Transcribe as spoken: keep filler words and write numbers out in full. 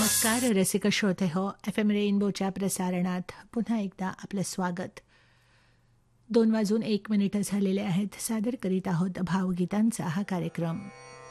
नमस्कार रसिक श्रोते हो, एफ एम रेनबोच्या प्रसारणात पुन्हा एकदा आपलं स्वागत. दोन वाजून एक मिनिटं झालेले आहेत. सादर करीत आहोत भावगीतांचा हा कार्यक्रम.